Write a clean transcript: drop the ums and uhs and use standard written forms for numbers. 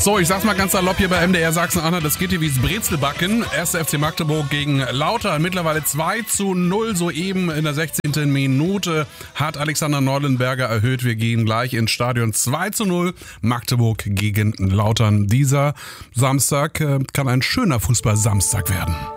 So, ich sag's mal ganz salopp hier bei MDR Sachsen-Anhalt, das geht hier wie's Brezelbacken. 1. FC Magdeburg gegen Lautern, mittlerweile 2:0, soeben in der 16. Minute hat Alexander Neulenberger erhöht. Wir gehen gleich ins Stadion. 2:0, Magdeburg gegen Lautern. Dieser Samstag kann ein schöner Fußball-Samstag werden.